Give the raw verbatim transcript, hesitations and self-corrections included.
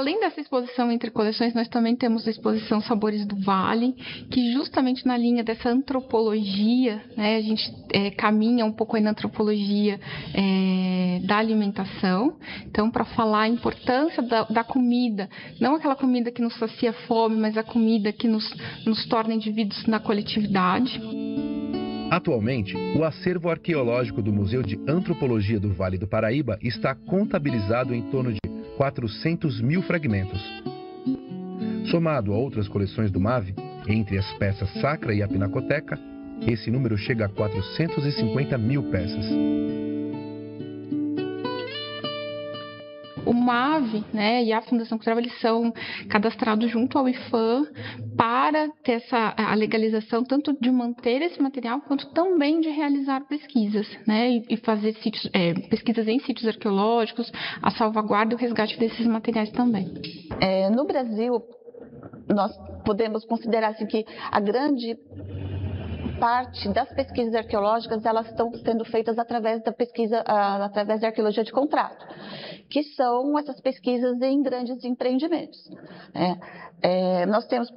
além dessa exposição entre coleções, nós também temos a exposição Sabores do Vale, que justamente na linha dessa antropologia, né, a gente é, caminha um pouco aí na antropologia é, da alimentação. Então, para falar a importância da, da comida, não aquela comida que nos sacia a fome, mas a comida que nos, nos torna indivíduos na coletividade. Atualmente, o acervo arqueológico do Museu de Antropologia do Vale do Paraíba está contabilizado em torno de quatrocentos mil fragmentos. Somado a outras coleções do MAVE, entre as peças sacra e a pinacoteca, esse número chega a quatrocentas e cinquenta mil peças. O MAVE, né, e a Fundação Cultural, eles são cadastrados junto ao IPHAN para ter essa, a legalização tanto de manter esse material quanto também de realizar pesquisas, né, e, e fazer sítios, é, pesquisas em sítios arqueológicos, a salvaguarda e o resgate desses materiais também. É, no Brasil, nós podemos considerar assim, que a grande parte das pesquisas arqueológicas elas estão sendo feitas através da pesquisa, uh, através da arqueologia de contrato, que são essas pesquisas em grandes empreendimentos. É, é, nós temos